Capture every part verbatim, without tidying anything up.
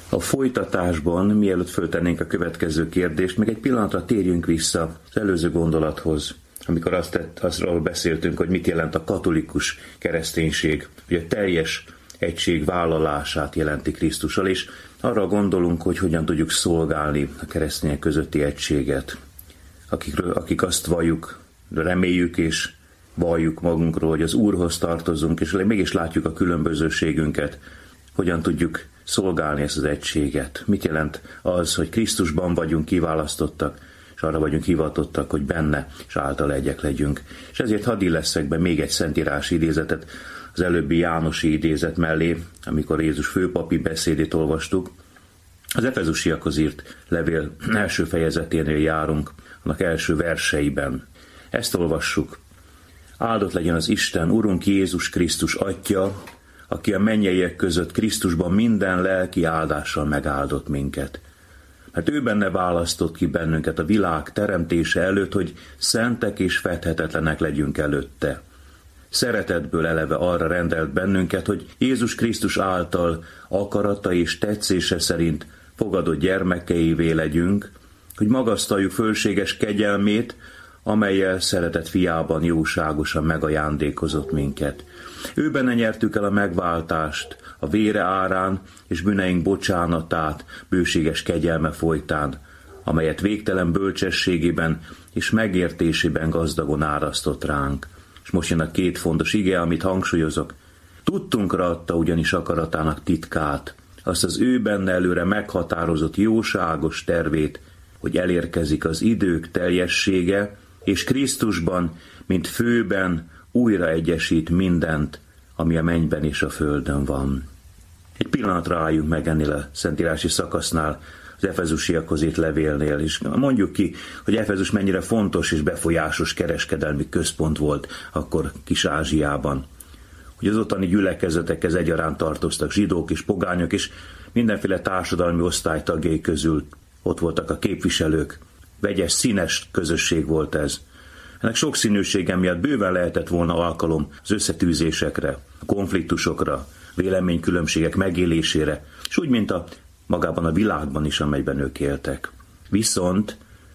A folytatásban, mielőtt föltennénk a következő kérdést, még egy pillanatra térjünk vissza az előző gondolathoz, amikor azt tett, azról beszéltünk, hogy mit jelent a katolikus kereszténység, hogy a teljes egység vállalását jelenti Krisztussal, és arra gondolunk, hogy hogyan tudjuk szolgálni a keresztények közötti egységet, akikről, akik azt valljuk, reméljük és valljuk magunkról, hogy az Úrhoz tartozunk, és mégis látjuk a különbözőségünket, hogyan tudjuk szolgálni ezt az egységet. Mit jelent az, hogy Krisztusban vagyunk kiválasztottak, és arra vagyunk hivatottak, hogy benne és által egyek legyünk. És ezért hadd illeszek be még egy szentírási idézetet az előbbi Jánosi idézet mellé, amikor Jézus főpapi beszédét olvastuk. Az Efezusiakhoz írt levél első fejezeténél járunk, annak első verseiben. Ezt olvassuk. Áldott legyen az Isten, Urunk Jézus Krisztus Atya, aki a mennyeiek között Krisztusban minden lelki áldással megáldott minket. Mert ő benne választott ki bennünket a világ teremtése előtt, hogy szentek és fedhetetlenek legyünk előtte. Szeretetből eleve arra rendelt bennünket, hogy Jézus Krisztus által akarata és tetszése szerint fogadott gyermekeivé legyünk, hogy magasztaljuk fölséges kegyelmét, amellyel szeretett fiában jóságosan megajándékozott minket. Ő benne nyertük el a megváltást, a vére árán és bűneink bocsánatát, bőséges kegyelme folytán, amelyet végtelen bölcsességében és megértésében gazdagon árasztott ránk. És most jön a két fontos ige, amit hangsúlyozok. Tudtunkra adta ugyanis akaratának titkát, azt az ő benne előre meghatározott jóságos tervét, hogy elérkezik az idők teljessége, és Krisztusban, mint főben újra egyesít mindent, ami a mennyben és a földön van. Egy pillanatra álljunk meg ennél a szentírási szakasznál, az Efezusiakhoz írt levélnél, és mondjuk ki, hogy Efezus mennyire fontos és befolyásos kereskedelmi központ volt akkor Kis-Ázsiában. Hogy az ottani gyülekezetekhez egyaránt tartoztak zsidók és pogányok, és mindenféle társadalmi osztály tagjai közül ott voltak a képviselők. Vegyes, színes közösség volt ez. Ennek sokszínűsége miatt bőven lehetett volna alkalom az összetűzésekre, a konfliktusokra, véleménykülönbségek megélésére, és úgy, mint a magában a világban is, amelyben ők éltek. Viszont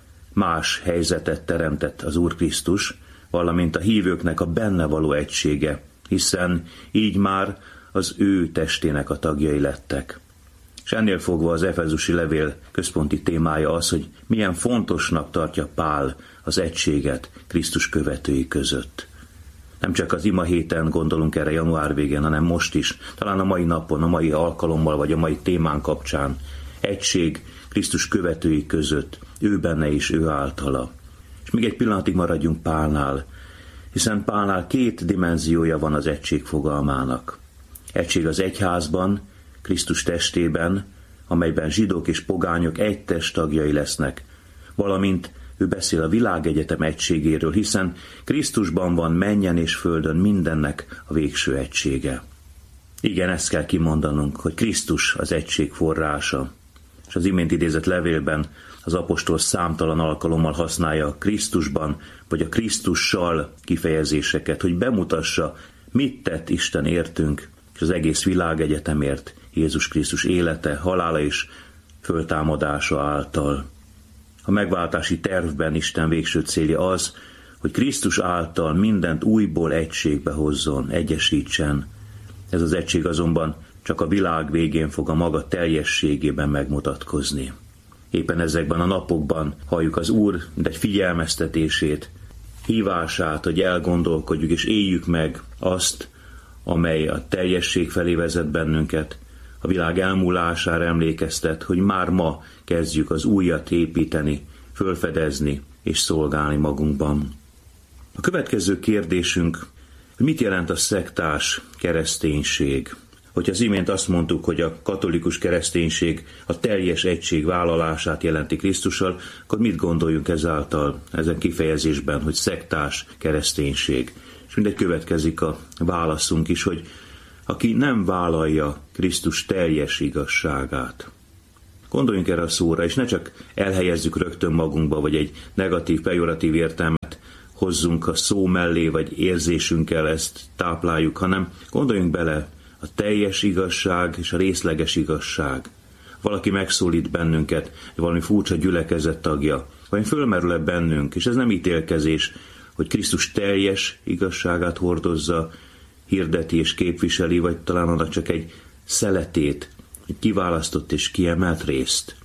más helyzetet teremtett az Úr Krisztus, valamint a hívőknek a benne való egysége, hiszen így már az ő testének a tagjai lettek. És ennél fogva az efezusi levél központi témája az, hogy milyen fontosnak tartja Pál az egységet Krisztus követői között. Nem csak az ima héten gondolunk erre január végén, hanem most is, talán a mai napon, a mai alkalommal, vagy a mai témán kapcsán. Egység Krisztus követői között, ő benne is, ő általa. És még egy pillanatig maradjunk Pálnál, hiszen Pálnál két dimenziója van az egység fogalmának. Egység az egyházban, Krisztus testében, amelyben zsidók és pogányok egy test tagjai lesznek, valamint ő beszél a világegyetem egységéről, hiszen Krisztusban van mennyen és földön mindennek a végső egysége. Igen, ezt kell kimondanunk, hogy Krisztus az egység forrása. És az imént idézett levélben az apostol számtalan alkalommal használja a Krisztusban, vagy a Krisztussal kifejezéseket, hogy bemutassa, mit tett Isten értünk, és az egész világegyetemért, Jézus Krisztus élete, halála és föltámadása által. A megváltási tervben Isten végső célja az, hogy Krisztus által mindent újból egységbe hozzon, egyesítsen. Ez az egység azonban csak a világ végén fog a maga teljességében megmutatkozni. Éppen ezekben a napokban halljuk az Úr egy figyelmeztetését, hívását, hogy elgondolkodjuk és éljük meg azt, amely a teljesség felé vezet bennünket, a világ elmúlására emlékeztet, hogy már ma kezdjük az újat építeni, fölfedezni és szolgálni magunkban. A következő kérdésünk, hogy mit jelent a szektás kereszténység? Hogyha az imént azt mondtuk, hogy a katolikus kereszténység a teljes egység vállalását jelenti Krisztussal, akkor mit gondoljunk ezáltal, ezen kifejezésben, hogy szektás kereszténység? És mindegy következik a válaszunk is, hogy aki nem vállalja Krisztus teljes igazságát. Gondoljunk erre a szóra, és ne csak elhelyezzük rögtön magunkba, vagy egy negatív, pejoratív értelmet hozzunk a szó mellé, vagy érzésünkkel ezt tápláljuk, hanem gondoljunk bele a teljes igazság és a részleges igazság. valaki megszólít bennünket, valami furcsa gyülekezet tagja, vagy fölmerül-e bennünk, és ez nem ítélkezés, hogy Krisztus teljes igazságát hordozza, hirdeti és képviseli, vagy talán annak csak egy szeletét, egy kiválasztott és kiemelt részt.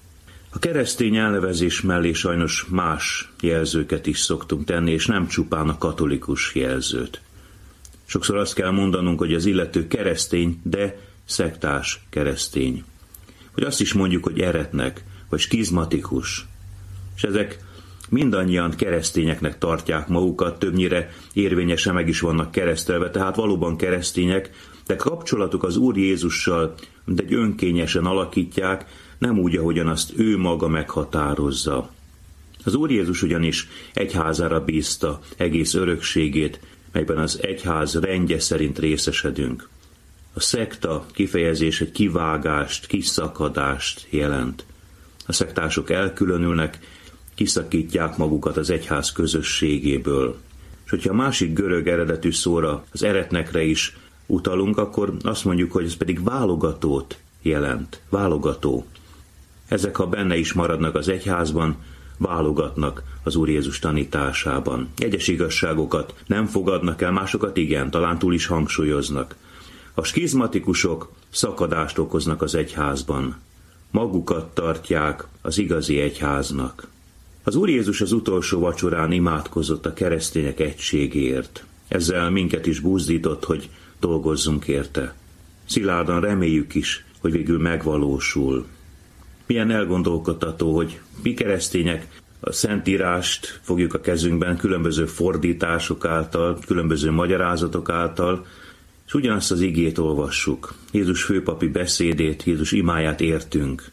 A keresztény elnevezés mellé sajnos más jelzőket is szoktunk tenni, és nem csupán a katolikus jelzőt. Sokszor azt kell mondanunk, hogy az illető keresztény, de szektás keresztény. Vagy azt is mondjuk, hogy eretnek, vagy skizmatikus. És ezek mindannyian keresztényeknek tartják magukat, többnyire érvényesen meg is vannak keresztelve, tehát valóban keresztények, de kapcsolatuk az Úr Jézussal, mint egy önkényesen alakítják, nem úgy, ahogyan azt ő maga meghatározza. Az Úr Jézus ugyanis egyházára bízta egész örökségét, melyben az egyház rendje szerint részesedünk. A szekta kifejezés egy kivágást, kiszakadást jelent. A szektások elkülönülnek, kiszakítják magukat az egyház közösségéből. És hogyha a másik görög eredetű szóra, az eretnekre is utalunk, akkor azt mondjuk, hogy ez pedig válogatót jelent. Válogató. Ezek, ha benne is maradnak az egyházban, válogatnak az Úr Jézus tanításában. Egyes igazságokat nem fogadnak el, másokat igen, talán túl is hangsúlyoznak. A skizmatikusok szakadást okoznak az egyházban. Magukat tartják az igazi egyháznak. Az Úr Jézus az utolsó vacsorán imádkozott a keresztények egységéért. Ezzel minket is buzdított, hogy dolgozzunk érte. Szilárdan reméljük is, hogy végül megvalósul. Milyen elgondolkodtató, hogy mi keresztények a Szentírást fogjuk a kezünkben különböző fordítások által, különböző magyarázatok által, és ugyanazt az igét olvassuk. Jézus főpapi beszédét, Jézus imáját értünk.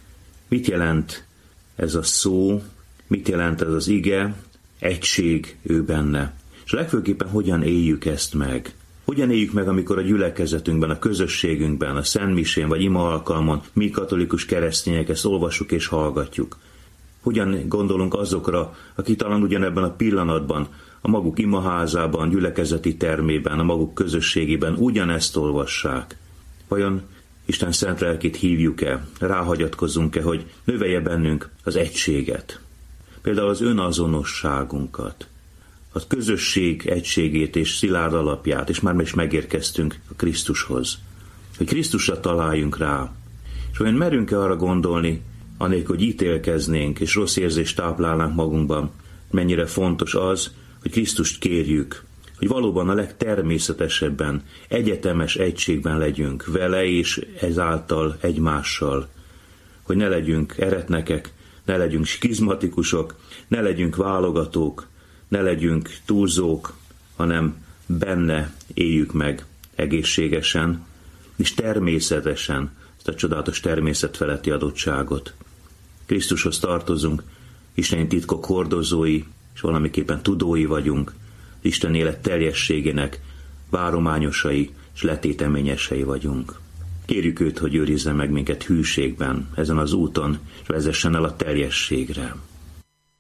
Mit jelent ez a szó, mit jelent ez az ige, egység ő benne. És legfőképpen hogyan éljük ezt meg? Hogyan éljük meg, amikor a gyülekezetünkben, a közösségünkben, a szentmisén vagy ima alkalmon mi katolikus keresztények ezt olvassuk és hallgatjuk? Hogyan gondolunk azokra, akik talán ugyanebben a pillanatban, a maguk imaházában, gyülekezeti termében, a maguk közösségében ugyanezt olvassák? Vajon Isten szent lelkét hívjuk-e, ráhagyatkozzunk-e, hogy növelje bennünk az egységet? Például az önazonosságunkat, a közösség egységét és szilárd alapját, és már is megérkeztünk a Krisztushoz. Hogy Krisztusra találjunk rá. És olyan merünk-e arra gondolni, anélkül, hogy ítélkeznénk, és rossz érzést táplálnánk magunkban, mennyire fontos az, hogy Krisztust kérjük, hogy valóban a legtermészetesebben, egyetemes egységben legyünk vele, és ezáltal egymással. Hogy ne legyünk eretnekek, ne legyünk skizmatikusok, ne legyünk válogatók, ne legyünk túlzók, hanem benne éljük meg egészségesen, és természetesen ezt a csodálatos természet feletti adottságot. Krisztushoz tartozunk, Isteni titkok hordozói, és valamiképpen tudói vagyunk, Isten élet teljességének várományosai és letéteményesei vagyunk. Kérjük őt, hogy őrizze meg minket hűségben ezen az úton, és vezessen el a teljességre.